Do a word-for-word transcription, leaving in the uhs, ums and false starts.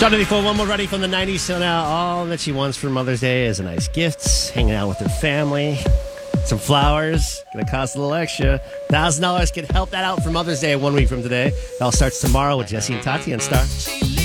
Started before one more ready from the nineties, so now all that she wants for Mother's Day is a nice gift, hanging out with her family, some flowers, gonna cost a little extra. one thousand dollars can help that out for Mother's Day one week from today. It all starts tomorrow with Jesse and Tati on Star.